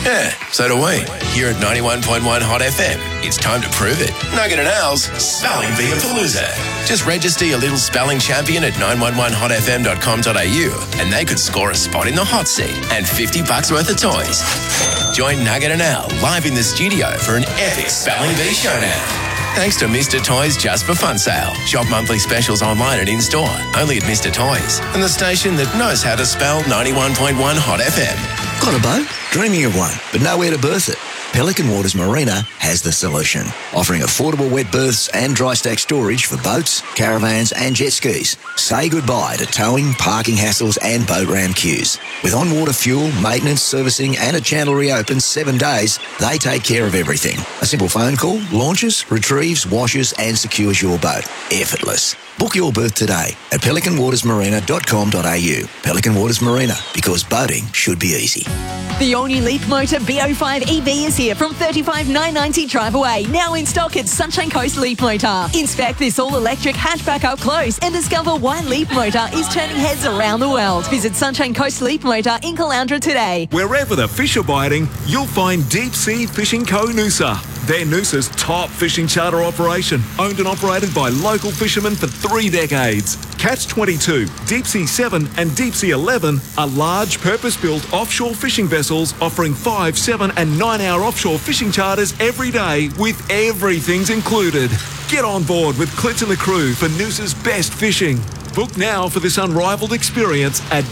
Yeah, so do we. Here at 91.1 Hot FM, it's time to prove it. Nugget and Al's Spelling Beapalooza. Just register your little spelling champion at 911hotfm.com.au and they could score a spot in the hot seat and $50 worth of toys. Join Nugget and Al live in the studio for an epic Spelling Bee showdown. Thanks to Mr. Toys Just for Fun sale. Shop monthly specials online and in-store. Only at Mr. Toys. And the station that knows how to spell 91.1 Hot FM. Got a boat? Dreaming of one, but nowhere to berth it? Pelican Waters Marina has the solution, offering affordable wet berths and dry stack storage for boats, caravans and jet skis. Say goodbye to towing, parking hassles and boat ramp queues. With on-water fuel, maintenance, servicing and a channel reopened 7 days, they take care of everything. A simple phone call, launches, retrieves, washes and secures your boat. Effortless. Book your berth today at pelicanwatersmarina.com.au. Pelican Waters Marina, because boating should be easy. The all-new Leap Motor B05 EV is here from $35,990 drive away. Now in stock at Sunshine Coast Leap Motor. Inspect this all-electric hatchback up close and discover why Leap Motor is turning heads around the world. Visit Sunshine Coast Leap Motor in Caloundra today. Wherever the fish are biting, you'll find Deep Sea Fishing Co. Noosa. They're Noosa's top fishing charter operation, owned and operated by local fishermen for 3 decades. Catch 22, Deep Sea 7 and Deep Sea 11 are large purpose-built offshore fishing vessels offering 5, 7 and 9-hour offshore fishing charters every day with everything's included. Get on board with Clint and the crew for Noosa's best fishing. Book now for this unrivaled experience at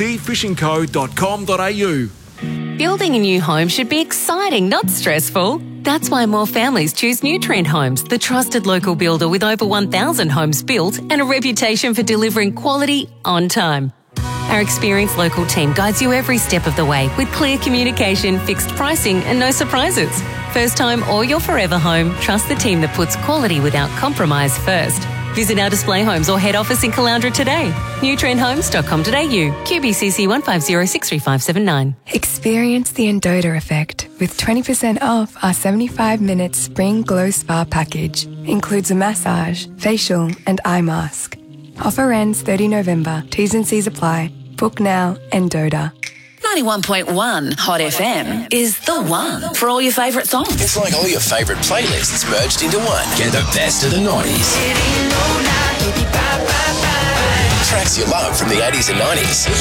deepseafishingco.com.au. Building a new home should be exciting, not stressful. That's why more families choose New Trend Homes, the trusted local builder with over 1,000 homes built and a reputation for delivering quality on time. Our experienced local team guides you every step of the way with clear communication, fixed pricing and no surprises. First time or your forever home, trust the team that puts quality without compromise first. Visit our display homes or head office in Caloundra today. newtrendhomes.com.au, QBCC 1506359. Experience the Endota effect with 20% off our 75-minute Spring Glow Spa package. Includes a massage, facial and eye mask. Offer ends 30 November. T's and C's apply. Book now, Endota. 91.1 Hot FM is the one for all your favourite songs. It's like all your favourite playlists merged into one. Get the best of the 90s. Tracks you love from the 80s and 90s.